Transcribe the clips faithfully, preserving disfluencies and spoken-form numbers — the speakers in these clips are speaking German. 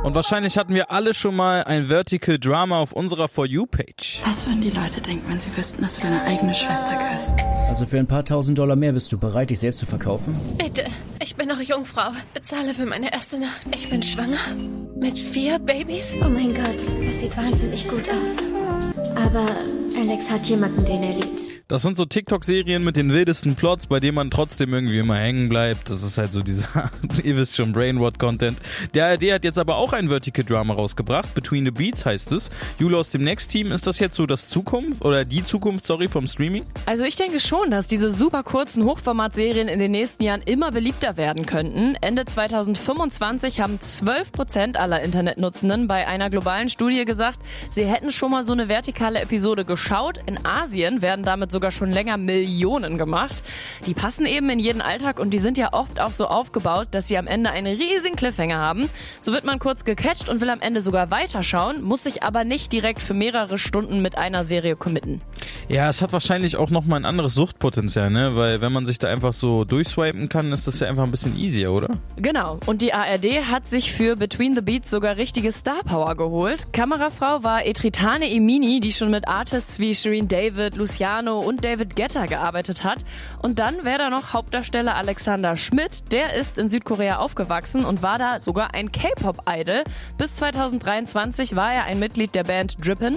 Und wahrscheinlich hatten wir alle schon mal ein Vertical Drama auf unserer For You-Page. Was würden die Leute denken, wenn sie wüssten, dass du deine eigene Schwester küsst? Also für ein paar tausend Dollar mehr bist du bereit, dich selbst zu verkaufen? Bitte, ich bin noch Jungfrau. Bezahle für meine erste Nacht. Ich bin schwanger. Mit vier Babys. Oh mein Gott, das sieht wahnsinnig gut aus. Aber Alex hat jemanden, den er liebt. Das sind so TikTok-Serien mit den wildesten Plots, bei denen man trotzdem irgendwie immer hängen bleibt. Das ist halt so dieser, ihr wisst schon, Brainrot-Content. Der A R D hat jetzt aber auch ein Vertical-Drama rausgebracht. Between the Beats heißt es. Jule aus dem Next-Team, ist das jetzt so das Zukunft, oder die Zukunft, sorry, vom Streaming? Also ich denke schon, dass diese super kurzen Hochformatserien in den nächsten Jahren immer beliebter werden könnten. Ende zweitausendfünfundzwanzig haben zwölf Prozent aller Internetnutzenden bei einer globalen Studie gesagt, sie hätten schon mal so eine vertikale Episode geschaut. In Asien werden damit sogar schon länger Millionen gemacht. Die passen eben in jeden Alltag und die sind ja oft auch so aufgebaut, dass sie am Ende einen riesigen Cliffhanger haben. So wird man kurz gecatcht und will am Ende sogar weiterschauen, muss sich aber nicht direkt für mehrere Stunden mit einer Serie committen. Ja, es hat wahrscheinlich auch nochmal ein anderes Suchtpotenzial, ne? Weil wenn man sich da einfach so durchswipen kann, ist das ja einfach ein bisschen easier, oder? Genau. Und die A R D hat sich für Between the Beats sogar richtige Star-Power geholt. Kamerafrau war Etritane Imini, die schon mit Artists wie Shireen David, Luciano und David Guetta gearbeitet hat. Und dann wäre da noch Hauptdarsteller Alexander Schmidt. Der ist in Südkorea aufgewachsen und war da sogar ein K-Pop-Idol. Bis zweitausenddreiundzwanzig war er ein Mitglied der Band Drippin'.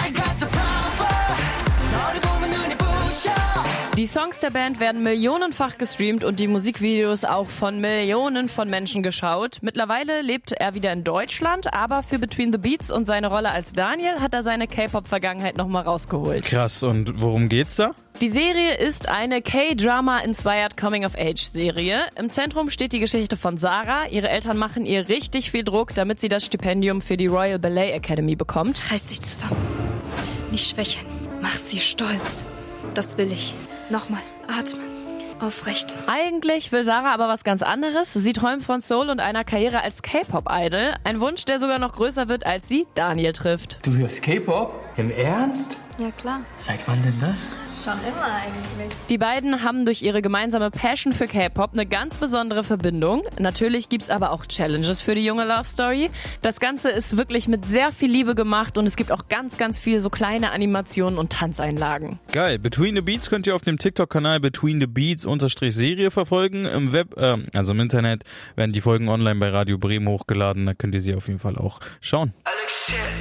Die Songs der Band werden millionenfach gestreamt und die Musikvideos auch von Millionen von Menschen geschaut. Mittlerweile lebt er wieder in Deutschland, aber für Between the Beats und seine Rolle als Daniel hat er seine K-Pop-Vergangenheit nochmal rausgeholt. Krass, und worum geht's da? Die Serie ist eine K-Drama-inspired Coming-of-Age-Serie. Im Zentrum steht die Geschichte von Sarah. Ihre Eltern machen ihr richtig viel Druck, damit sie das Stipendium für die Royal Ballet Academy bekommt. Reiß dich zusammen. Nicht schwächeln. Mach sie stolz. Das will ich. Nochmal. Atmen. Aufrecht. Eigentlich will Sarah aber was ganz anderes. Sie träumt von Soul und einer Karriere als K-Pop-Idol. Ein Wunsch, der sogar noch größer wird, als sie Daniel trifft. Du hörst K-Pop? Im Ernst? Ja, klar. Seit wann denn das? Schon immer eigentlich. Die beiden haben durch ihre gemeinsame Passion für K-Pop eine ganz besondere Verbindung. Natürlich gibt's aber auch Challenges für die junge Love Story. Das Ganze ist wirklich mit sehr viel Liebe gemacht und es gibt auch ganz, ganz viel so kleine Animationen und Tanzeinlagen. Geil. Between the Beats könnt ihr auf dem TikTok-Kanal Between the Beats unterstrich Serie verfolgen. Im Web, äh, also im Internet werden die Folgen online bei Radio Bremen hochgeladen. Da könnt ihr sie auf jeden Fall auch schauen. Alex, shit.